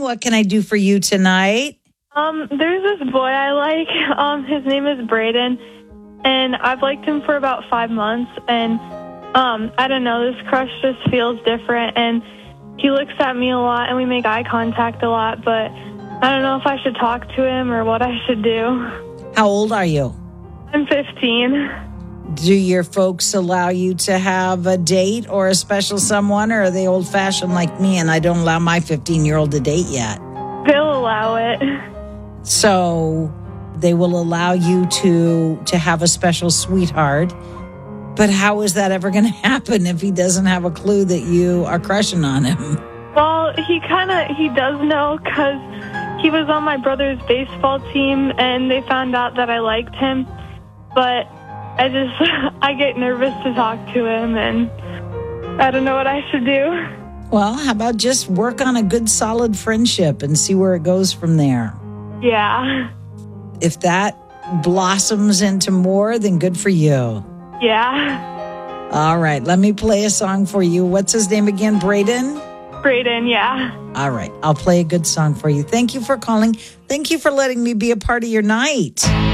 What can I do for you tonight? There's this boy I like. His name is Braden, and I've liked him for about 5 months. And I don't know, this crush just feels different. And he looks at me a lot, and we make eye contact a lot. But I don't know if I should talk to him or what I should do. How old are you? I'm 15. Do your folks allow you to have a date or a special someone, or are they old-fashioned like me and I don't allow my 15-year-old to date yet? They'll allow it. So they will allow you to have a special sweetheart. But how is that ever going to happen if he doesn't have a clue that you are crushing on him? Well, he does know because he was on my brother's baseball team and they found out that I liked him. But I get nervous to talk to him and I don't know what I should do. Well, how about just work on a good solid friendship and see where it goes from there? Yeah. If that blossoms into more, then good for you. Yeah. All right, let me play a song for you. What's his name again? Braden? Braden, yeah. All right, I'll play a good song for you. Thank you for calling. Thank you for letting me be a part of your night.